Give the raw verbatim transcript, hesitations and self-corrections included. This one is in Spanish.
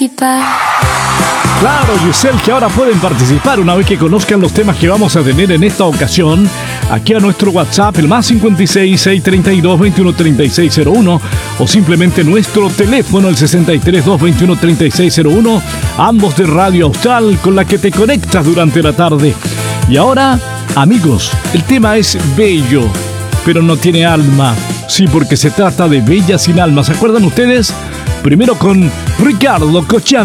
Claro, Giselle, que ahora pueden participar una vez que conozcan los temas que vamos a tener en esta ocasión. Aquí a nuestro WhatsApp, el más cincuenta y seis, seiscientos treinta y dos, veintiuno treinta y seis cero uno, o simplemente nuestro teléfono, el sesenta y tres, doscientos veintiuno, treinta y seis cero uno, ambos de Radio Austral, con la que te conectas durante la tarde. Y ahora, amigos, el tema es bello, pero no tiene alma. Sí, porque se trata de Bella sin alma. ¿Se acuerdan ustedes? Primero con Ricardo Cochán.